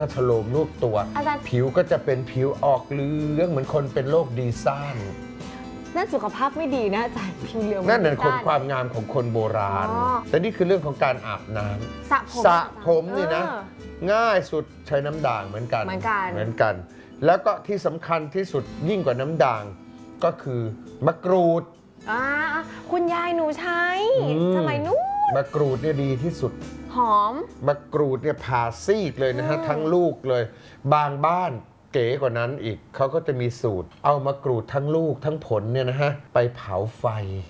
ถ้าฉโลมรูปตัวผิวก็จะเป็นผิวออกเหลืองเหมือนคนเป็นโรคดีซ่านนั่นสุขภาพไม่ดีนะอาจารย์ผิวเหลืองนั่นเป็นความงามของคนโบราณแต่นี่คือเรื่องของการอาบน้ำสระผมนี่นะง่ายสุดใช้น้ำด่างเหมือนกันแล้วก็ที่สำคัญที่สุดยิ่งกว่าน้ำด่างก็คือมะกรูดคุณยายหนูใช้สมัยนู้นมะกรูดเนี่ยดีที่สุดหอมมะกรูดเนี่ยผ่าซีกเลยนะฮะทั้งลูกเลยบางบ้านเก๋กว่านั้นอีกเขาก็จะมีสูตรเอามะกรูดทั้งลูกทั้งผลเนี่ยนะฮะไปเผาไฟ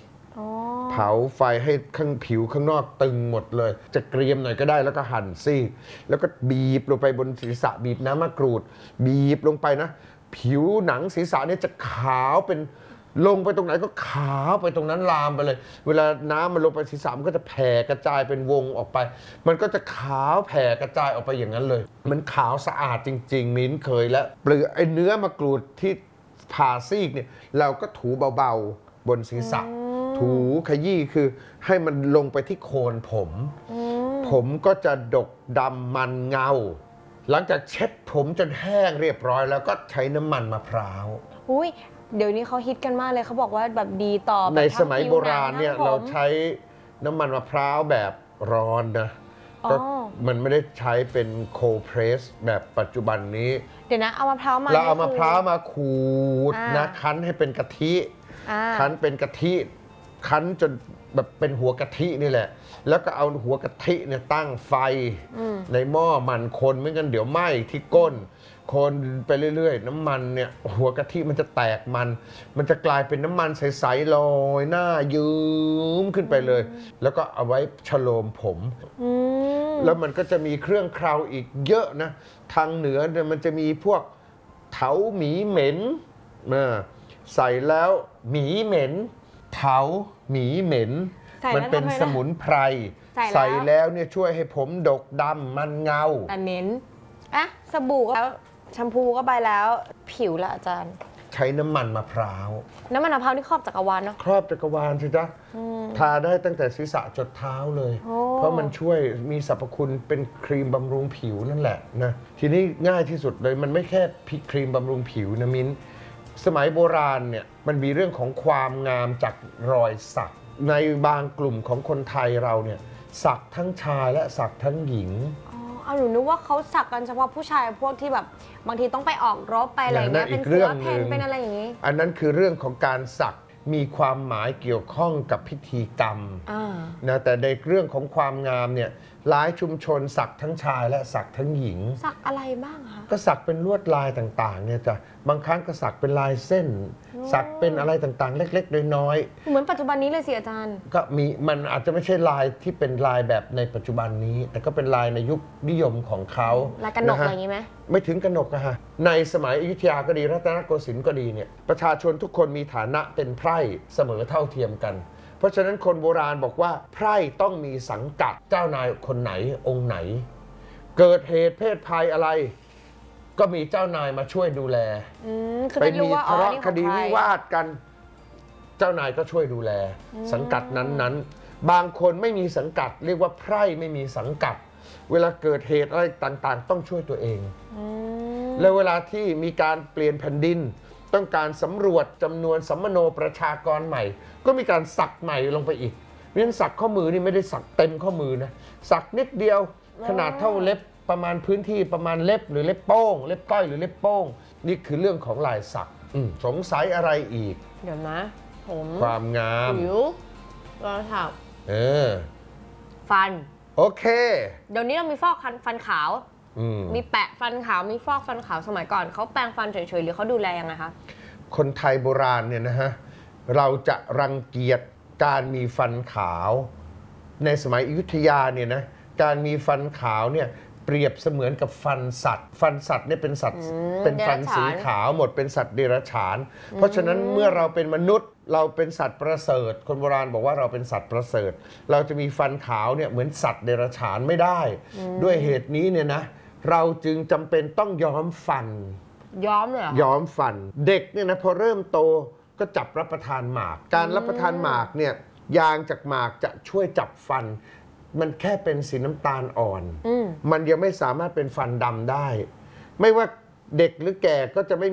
ให้ข้างผิวข้างนอกตึงหมดเลยจะเกรียมหน่อยก็ได้แล้วก็หั่นซีกแล้วก็บีบลงไปบนศีรษะบีบน้ำมะกรูดบีบลงไปนะผิวหนังศีรษะเนี่ยจะขาวเป็นลงไปตรงไหนก็ขาวไปตรงนั้นลามไปเลยเวลาน้ำมันลงไปศีรษะมันก็จะแผ่กระจายเป็นวงออกไปมันก็จะขาวแผ่กระจายออกไปอย่างนั้นเลยมันขาวสะอาดจริงๆมิ้นเคยแล้วเปลือกไอ้เนื้อมะกรูดที่ผ่าซีกเนี่ยเราก็ถูเบาๆบนศีรษะถูขยี้คือให้มันลงไปที่โคนผมก็จะดกดำมันเงาหลังจากเช็ดผมจนแห้งเรียบร้อยแล้วก็ใช้น้ำมันมะพร้าวเดี๋ยวนี้เขาฮิตกันมากเลยเขาบอกว่าแบบดีต่อในสมัยโบราณเนี่ยเราใช้น้ำมันมะพร้าวแบบร้อนนะก็มันไม่ได้ใช้เป็นโคเพรสแบบปัจจุบันนี้เดี๋ยวนะเอามะพร้าวมาเราเอามะพร้าวมาขูดนะคั้นให้เป็นกะทิคั้นเป็นกะทิคั้นจนแบบเป็นหัวกะทินี่แหละแล้วก็เอาหัวกะทิเนี่ยตั้งไฟในหม้อมันคนไม่งั้นเดี๋ยวไหม้ที่ก้นคนไปเรื่อยๆน้ำมันเนี่ยหัวกะทิมันจะแตกมันจะกลายเป็นน้ำมันใสๆลอยหน้ายืมขึ้นไปเลยแล้วก็เอาไว้ฉโลมผมแล้วมันก็จะมีเครื่องเคราอีกเยอะนะทางเหนือเนี่ยมันจะมีพวกเถาหมีเหม็นใส่แล้วหมีเหม็นเถาหมีเหม็นมันเป็นสมุนไพรใส่แล้วเนี่ยช่วยให้ผมดกดำมันเงาแต่เหม็นสบู่แล้วแชมพูก็ไปแล้วผิวละอาจารย์ใช้น้ำมันมะพร้าวน้ำมันมะพร้าวนี่ครอบจักรวาลเนาะครอบจักรวาลสิจ๊ะทาได้ตั้งแต่ศีรษะจดเท้าเลยเพราะมันช่วยมีสรรพคุณเป็นครีมบำรุงผิวนั่นแหละนะทีนี้ง่ายที่สุดเลยมันไม่แค่ครีมบำรุงผิวนะมิ้นสมัยโบราณเนี่ยมันมีเรื่องของความงามจากรอยสักในบางกลุ่มของคนไทยเราเนี่ยสักทั้งชายและสักทั้งหญิงหนูนึกว่าเขาสักกันเฉพาะผู้ชายพวกที่แบบบางทีต้องไปออกรบไปอะไรเงี้ยเป็นเสื้อเพนเป็นอะไรอย่างนี้อันนั้นคือเรื่องของการสักมีความหมายเกี่ยวข้องกับพิธีกรรมนะแต่ในเรื่องของความงามเนี่ยหลายชุมชนสักทั้งชายและสักทั้งหญิงสักอะไรบ้างคะก็สักเป็นลวดลายต่างๆเนี่ยจ้ะบางครั้งก็สักเป็นลายเส้นสักเป็นอะไรต่างๆเล็กๆน้อยๆเหมือนปัจจุบันนี้เลยสิอาจารย์ก็มีมันอาจจะไม่ใช่ลายที่เป็นลายแบบในปัจจุบันนี้แต่ก็เป็นลายในยุคนิยมของเขาลายกระหนกอะไรอย่างนี้ไหมไม่ถึงกระหนกอะฮะในสมัยอยุธยาก็ดีรัตนโกสินทร์ก็ดีเนี่ยประชาชนทุกคนมีฐานะเป็นไพร่เสมอเท่าเทียมกันเพราะฉะนั้นคนโบราณบอกว่าไพร่ต้องมีสังกัดเจ้านายคนไหนองค์ไหนเกิดเหตุเพศภัยอะไรก็มีเจ้านายมาช่วยดูแลไปมีทะเลาะคดีวิวาทกันเจ้านายก็ช่วยดูแลสังกัดนั้นๆบางคนไม่มีสังกัดเรียกว่าไพร่ไม่มีสังกัดเวลาเกิดเหตุอะไรต่างๆต้องช่วยตัวเองแล้วเวลาที่มีการเปลี่ยนแผ่นดินต้องการสำรวจจำนวนสัมมโนประชากรใหม่ก็มีการสักใหม่ลงไปอีกเพราะฉะนั้นสักข้อมือนี่ไม่ได้สักเต็มข้อมือนะสักนิดเดียวขนาดเท่าเล็บประมาณพื้นที่ประมาณเล็บหรือเล็บโป้งเล็บก้อยหรือเล็บโป้งนี่คือเรื่องของลายสักสงสัยอะไรอีกเดี๋ยวนะผมความงามผิวรอยสักฟันโอเคเดี๋ยวนี้เรามีฟอกฟันขาวมีแปะฟันขาวมีฟอกฟันขาวสมัยก่อนเขาแปรงฟันเฉยๆหรือเขาดูแลยังไงคะคนไทยโบราณเนี่ยนะฮะเราจะรังเกียจการมีฟันขาวในสมัยอยุธยาเนี่ยนะการมีฟันขาวเนี่ยเปรียบเสมือนกับฟันสัตว์เนี่ยเป็นสัตว์เป็นฟันสีขาวหมดเป็นสัตว์เดรัจฉานเพราะฉะนั้นเมื่อเราเป็นมนุษย์เราเป็นสัตว์ประเสริฐคนโบราณบอกว่าเราเป็นสัตว์ประเสริฐเราจะมีฟันขาวเนี่ยเหมือนสัตว์เดรัจฉานไม่ได้ด้วยเหตุนี้เนี่ยนะเราจึงจำเป็นต้องย้อมฟันย้อมเลยย้อมฟันเด็กเนี่ยนะพอเริ่มโตก็จับรับประทานหมากการรับประทานหมากเนี่ยยางจากหมากจะช่วยจับฟันมันแค่เป็นสีน้ำตาลอ่อนอืมมันยังไม่สามารถเป็นฟันดำได้ ไม่ว่าเด็กหรือแก่ก็จะไม่